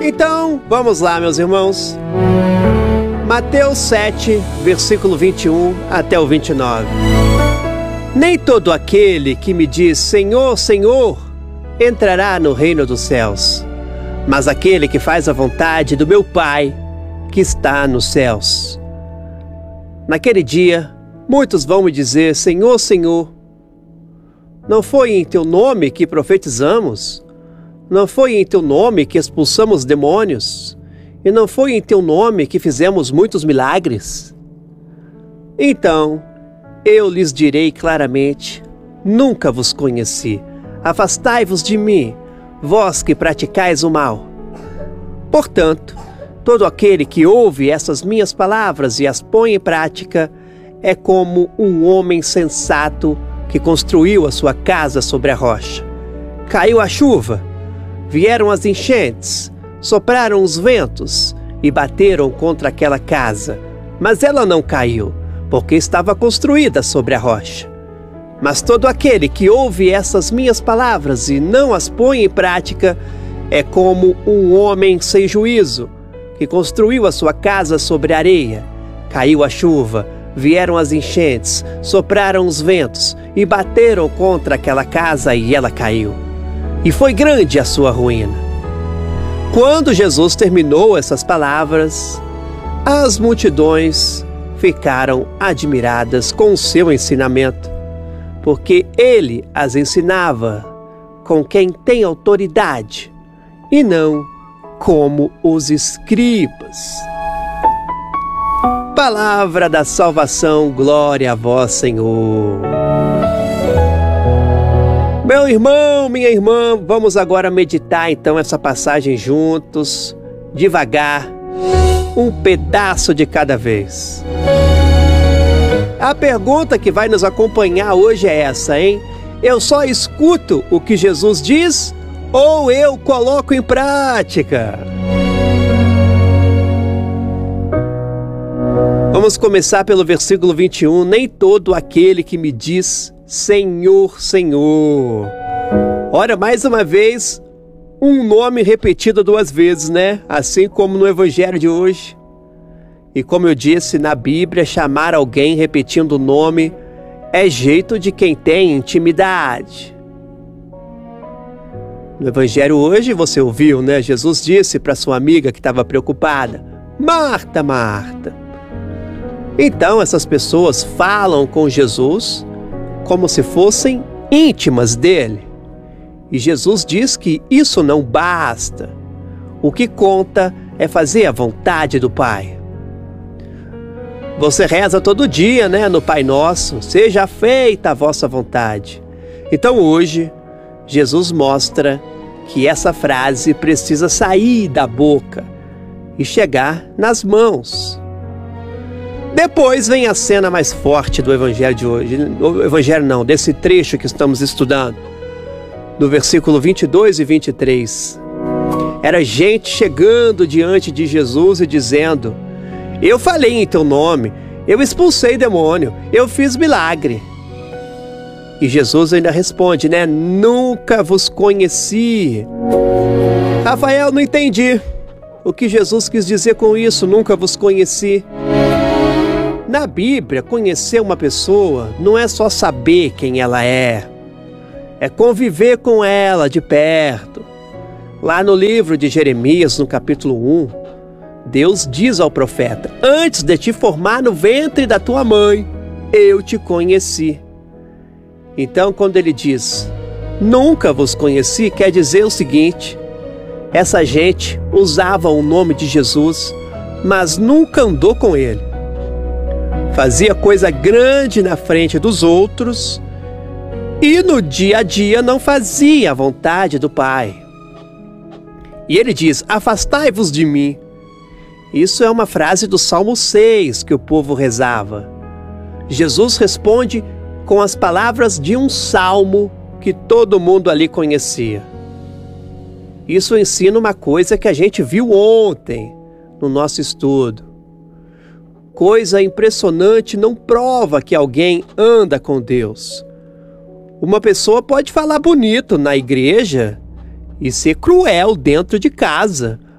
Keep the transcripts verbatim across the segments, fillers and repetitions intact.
Então, vamos lá, meus irmãos. Mateus sete, versículo vinte e um até o vinte e nove. Nem todo aquele que me diz Senhor, Senhor, entrará no reino dos céus, mas aquele que faz a vontade do meu Pai que está nos céus. Naquele dia, muitos vão me dizer, Senhor, Senhor, não foi em teu nome que profetizamos? Não foi em teu nome que expulsamos demônios? E não foi em teu nome que fizemos muitos milagres? Então, eu lhes direi claramente, nunca vos conheci. Afastai-vos de mim, vós que praticais o mal. Portanto, todo aquele que ouve essas minhas palavras e as põe em prática é como um homem sensato que construiu a sua casa sobre a rocha. Caiu a chuva, vieram as enchentes, sopraram os ventos e bateram contra aquela casa, mas ela não caiu, porque estava construída sobre a rocha. Mas todo aquele que ouve essas minhas palavras e não as põe em prática é como um homem sem juízo, que construiu a sua casa sobre a areia. Caiu a chuva, vieram as enchentes, sopraram os ventos e bateram contra aquela casa e ela caiu. E foi grande a sua ruína. Quando Jesus terminou essas palavras, as multidões ficaram admiradas com o seu ensinamento, porque ele as ensinava com quem tem autoridade e não como os escribas. Palavra da salvação, glória a vós, Senhor. Meu irmão, minha irmã, vamos agora meditar então essa passagem juntos, devagar, um pedaço de cada vez. A pergunta que vai nos acompanhar hoje é essa, hein? Eu só escuto o que Jesus diz ou eu coloco em prática? Vamos começar pelo versículo vinte e um. Nem todo aquele que me diz Senhor, Senhor. Ora, mais uma vez, um nome repetido duas vezes, né? Assim como no evangelho de hoje. E como eu disse, na Bíblia, chamar alguém repetindo o nome é jeito de quem tem intimidade. No evangelho hoje, você ouviu, né? Jesus disse para sua amiga que estava preocupada, Marta, Marta. Então, essas pessoas falam com Jesus como se fossem íntimas dele. E Jesus diz que isso não basta. O que conta é fazer a vontade do Pai. Você reza todo dia, né, no Pai Nosso, seja feita a vossa vontade. Então hoje, Jesus mostra que essa frase precisa sair da boca e chegar nas mãos. Depois vem a cena mais forte do evangelho de hoje. O evangelho não, desse trecho que estamos estudando. Do versículo vinte e dois e vinte e três. Era gente chegando diante de Jesus e dizendo, eu falei em teu nome, eu expulsei demônio, eu fiz milagre. E Jesus ainda responde, né? Nunca vos conheci. Rafael, não entendi. O que Jesus quis dizer com isso, nunca vos conheci? Na Bíblia, conhecer uma pessoa não é só saber quem ela é. É conviver com ela de perto. Lá no livro de Jeremias, no capítulo um, Deus diz ao profeta, antes de te formar no ventre da tua mãe, eu te conheci. Então, quando ele diz, nunca vos conheci, quer dizer o seguinte, essa gente usava o nome de Jesus, mas nunca andou com ele. Fazia coisa grande na frente dos outros e no dia a dia não fazia a vontade do Pai. E ele diz, afastai-vos de mim. Isso é uma frase do Salmo seis que o povo rezava. Jesus responde com as palavras de um salmo que todo mundo ali conhecia. Isso ensina uma coisa que a gente viu ontem no nosso estudo. Coisa impressionante não prova que alguém anda com Deus. Uma pessoa pode falar bonito na igreja e ser cruel dentro de casa,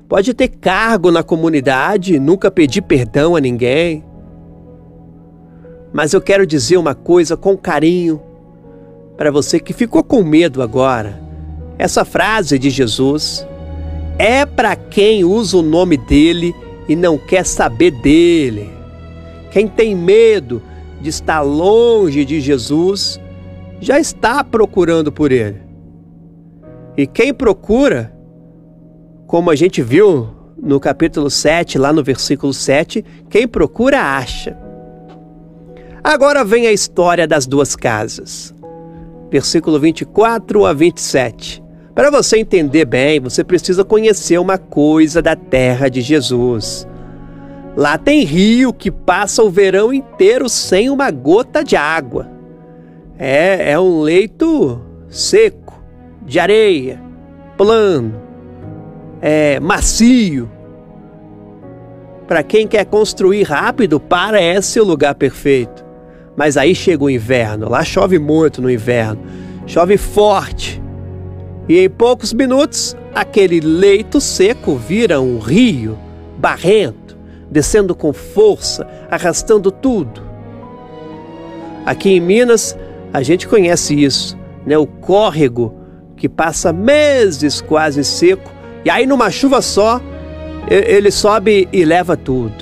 pode ter cargo na comunidade, nunca pedir perdão a ninguém. Mas eu quero dizer uma coisa com carinho para você que ficou com medo agora. Essa frase de Jesus é para quem usa o nome dele e não quer saber dele. Quem tem medo de estar longe de Jesus já está procurando por ele. E quem procura, como a gente viu no capítulo sete, lá no versículo sete, quem procura acha. Agora vem a história das duas casas. Versículo vinte e quatro a vinte e sete. Para você entender bem, você precisa conhecer uma coisa da terra de Jesus. Lá tem rio que passa o verão inteiro sem uma gota de água. É, é um leito seco, de areia, plano, é, macio. Para quem quer construir rápido, parece o lugar perfeito. Mas aí chega o inverno, lá chove muito no inverno, chove forte. E em poucos minutos, aquele leito seco vira um rio barrento, descendo com força, arrastando tudo. Aqui em Minas, a gente conhece isso, né? O córrego que passa meses quase seco, e aí numa chuva só, ele sobe e leva tudo.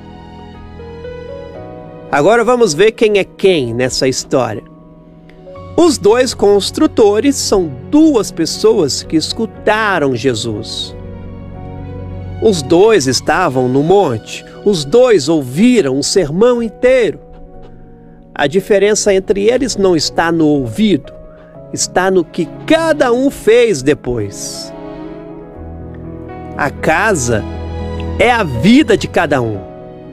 Agora vamos ver quem é quem nessa história. Os dois construtores são duas pessoas que escutaram Jesus. Os dois estavam no monte, os dois ouviram um sermão inteiro. A diferença entre eles não está no ouvido, está no que cada um fez depois. A casa é a vida de cada um.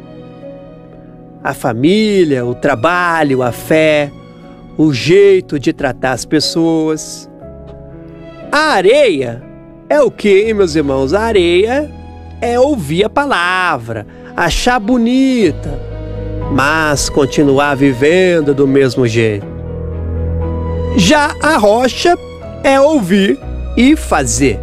A família, o trabalho, a fé, o jeito de tratar as pessoas. A areia é o que, meus irmãos? A areia é ouvir a palavra, achar bonita, mas continuar vivendo do mesmo jeito. Já a rocha é ouvir e fazer.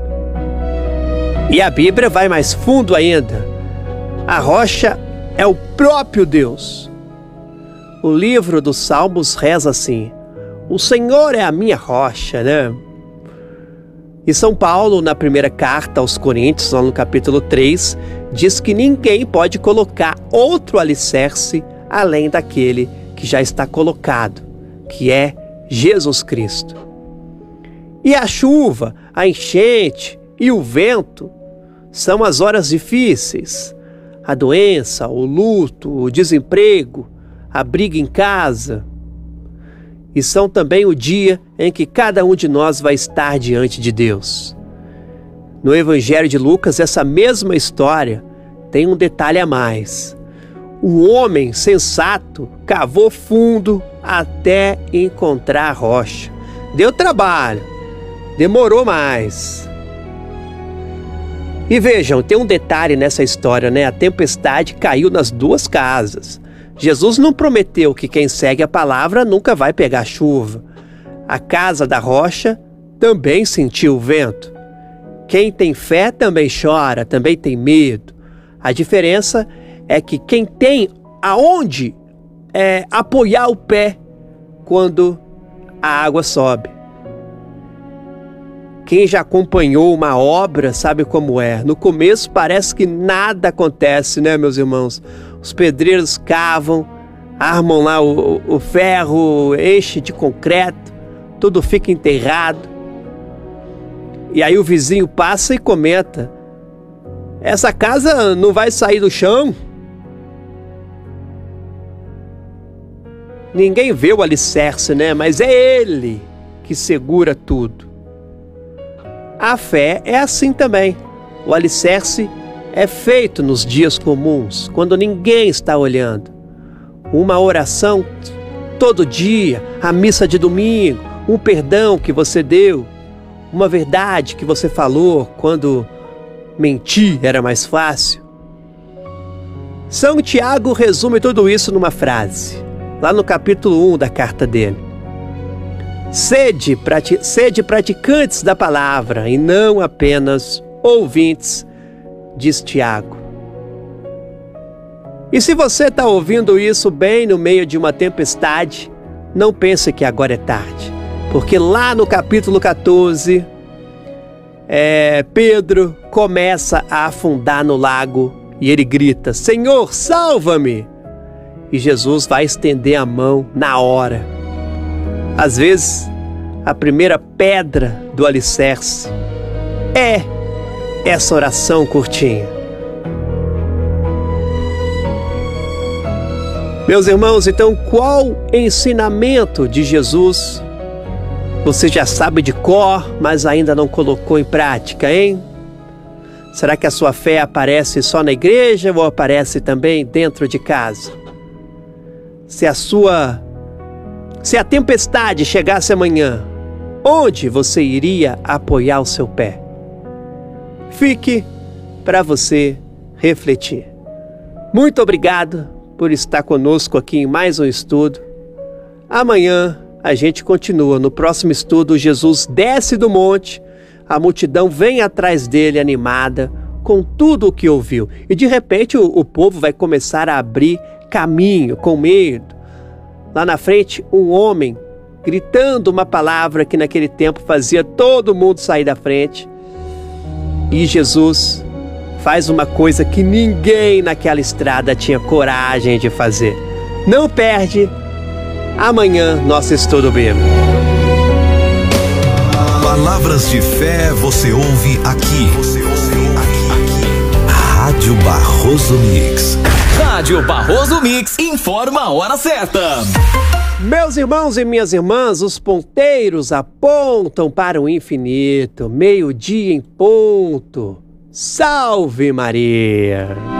E a Bíblia vai mais fundo ainda. A rocha é o próprio Deus. O livro dos Salmos reza assim: o Senhor é a minha rocha, né? E São Paulo, na primeira carta aos Coríntios, lá no capítulo três, diz que ninguém pode colocar outro alicerce além daquele que já está colocado, que é Jesus Cristo. E a chuva, a enchente e o vento são as horas difíceis, a doença, o luto, o desemprego, a briga em casa. E são também o dia em que cada um de nós vai estar diante de Deus. No Evangelho de Lucas, essa mesma história tem um detalhe a mais. O homem sensato cavou fundo até encontrar a rocha. Deu trabalho, demorou mais. E vejam, tem um detalhe nessa história, né? A tempestade caiu nas duas casas. Jesus não prometeu que quem segue a palavra nunca vai pegar chuva. A casa da rocha também sentiu o vento. Quem tem fé também chora, também tem medo. A diferença é que quem tem aonde é, apoiar o pé quando a água sobe. Quem já acompanhou uma obra sabe como é. No começo parece que nada acontece, né, meus irmãos? Os pedreiros cavam, armam lá o, o ferro, enche de concreto, tudo fica enterrado. E aí o vizinho passa e comenta: essa casa não vai sair do chão? Ninguém vê o alicerce, né? Mas é ele que segura tudo. A fé é assim também. O alicerce é feito nos dias comuns, quando ninguém está olhando. Uma oração todo dia, a missa de domingo, um perdão que você deu, uma verdade que você falou quando mentir era mais fácil. São Tiago resume tudo isso numa frase, lá no capítulo um da carta dele. Sede, prati- sede praticantes da palavra e não apenas ouvintes, diz Tiago. E se você está ouvindo isso bem no meio de uma tempestade, não pense que agora é tarde, porque lá no capítulo quatorze, é, Pedro começa a afundar no lago e ele grita: Senhor, salva-me! E Jesus vai estender a mão na hora. Às vezes, a primeira pedra do alicerce é essa oração curtinha. Meus irmãos, então qual ensinamento de Jesus você já sabe de cor, mas ainda não colocou em prática, hein? Será que a sua fé aparece só na igreja ou aparece também dentro de casa? Se a sua, se a tempestade chegasse amanhã, onde você iria apoiar o seu pé? Fique para você refletir. Muito obrigado por estar conosco aqui em mais um estudo. Amanhã a gente continua. No próximo estudo, Jesus desce do monte, a multidão vem atrás dele animada com tudo o que ouviu. E de repente o, o povo vai começar a abrir caminho com medo. Lá na frente, um homem gritando uma palavra que naquele tempo fazia todo mundo sair da frente. E Jesus faz uma coisa que ninguém naquela estrada tinha coragem de fazer. Não perde amanhã nosso estudo bíblico. Palavras de fé você ouve aqui. Você ouve aqui. Rádio Barroso Mix. Rádio Barroso Mix informa a hora certa. Meus irmãos e minhas irmãs, os ponteiros apontam para o infinito. Meio-dia em ponto. Salve Maria!